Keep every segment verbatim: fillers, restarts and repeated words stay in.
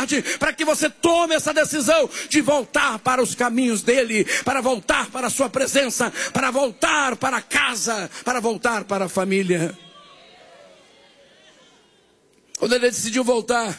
tarde para que você tome essa decisão de voltar para os caminhos dele, para voltar para a sua presença, para voltar para a casa, para voltar para a família. Quando ele decidiu voltar,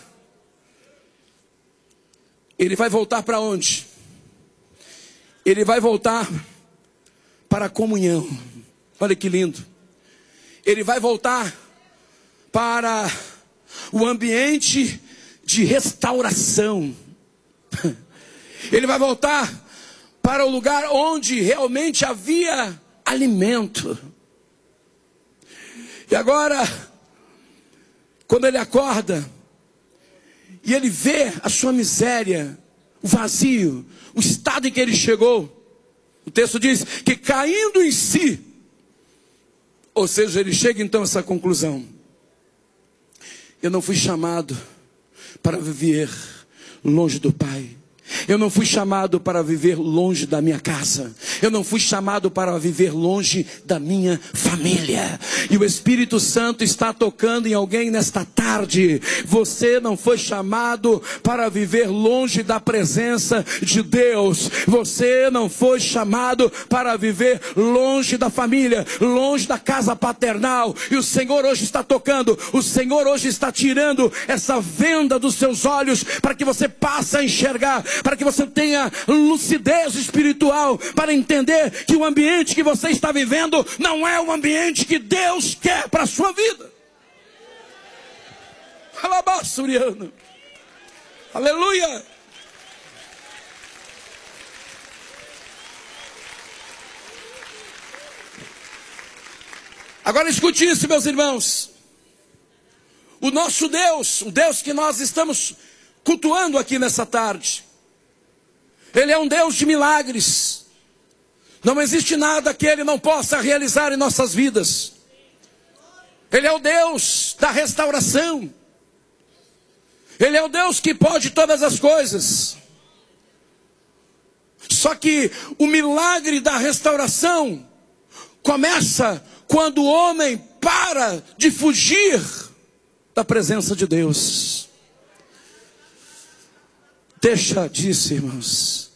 ele vai voltar para onde? Ele vai voltar para a comunhão. Olha que lindo. Ele vai voltar para o ambiente de restauração. Ele vai voltar para o lugar onde realmente havia alimento. E agora, quando ele acorda e ele vê a sua miséria, o vazio, o estado em que ele chegou, o texto diz que caindo em si, ou seja, ele chega então a essa conclusão: eu não fui chamado para viver longe do Pai. Eu não fui chamado para viver longe da minha casa. Eu não fui chamado para viver longe da minha família. E o Espírito Santo está tocando em alguém nesta tarde. Você não foi chamado para viver longe da presença de Deus. Você não foi chamado para viver longe da família, longe da casa paternal. E o Senhor hoje está tocando. O Senhor hoje está tirando essa venda dos seus olhos para que você passe a enxergar, para que você tenha lucidez espiritual, para entender que o ambiente que você está vivendo não é o ambiente que Deus quer para a sua vida. Alabaçuriano. Aleluia. Agora escute isso, meus irmãos. O nosso Deus, o Deus que nós estamos cultuando aqui nessa tarde, Ele é um Deus de milagres. Não existe nada que Ele não possa realizar em nossas vidas. Ele é o Deus da restauração. Ele é o Deus que pode todas as coisas. Só que o milagre da restauração começa quando o homem para de fugir da presença de Deus. Deixa disso, irmãos.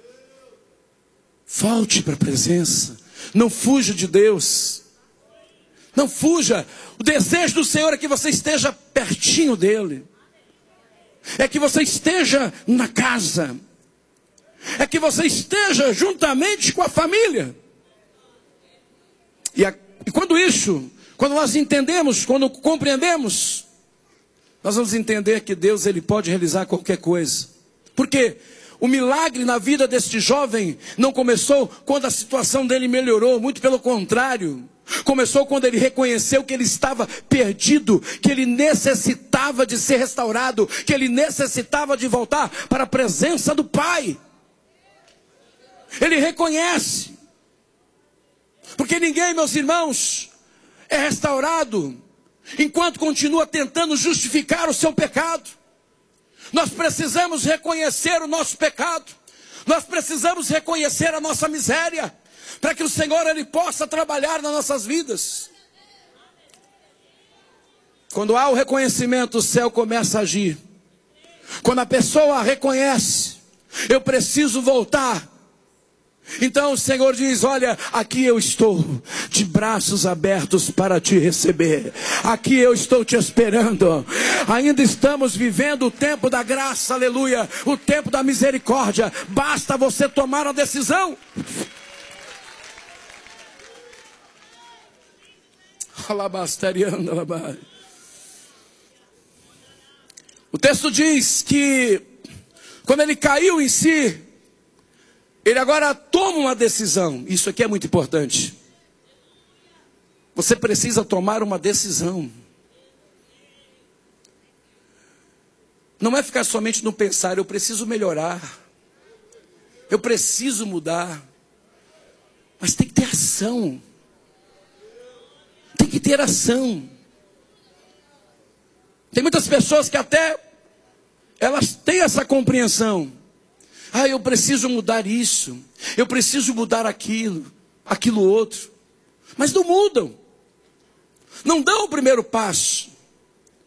Volte para a presença. Não fuja de Deus. Não fuja. O desejo do Senhor é que você esteja pertinho dEle. É que você esteja na casa. É que você esteja juntamente com a família. E, a, e quando isso, quando nós entendemos, quando compreendemos, nós vamos entender que Deus, Ele pode realizar qualquer coisa. Porque o milagre na vida deste jovem não começou quando a situação dele melhorou, muito pelo contrário. Começou quando ele reconheceu que ele estava perdido, que ele necessitava de ser restaurado, que ele necessitava de voltar para a presença do Pai. Ele reconhece. Porque ninguém, meus irmãos, é restaurado enquanto continua tentando justificar o seu pecado. Nós precisamos reconhecer o nosso pecado. Nós precisamos reconhecer a nossa miséria, para que o Senhor Ele possa trabalhar nas nossas vidas. Quando há o reconhecimento, o céu começa a agir. Quando a pessoa reconhece, eu preciso voltar, então o Senhor diz: olha, aqui eu estou, de braços abertos para te receber. Aqui eu estou te esperando. Ainda estamos vivendo o tempo da graça, aleluia, o tempo da misericórdia. Basta você tomar a decisão. O texto diz que quando ele caiu em si, ele agora toma uma decisão. Isso aqui é muito importante. Você precisa tomar uma decisão. Não é ficar somente no pensar: eu preciso melhorar, eu preciso mudar. Mas tem que ter ação. Tem que ter ação. Tem muitas pessoas que até elas têm essa compreensão. Ah, eu preciso mudar isso, eu preciso mudar aquilo, aquilo outro. Mas não mudam. Não dão o primeiro passo.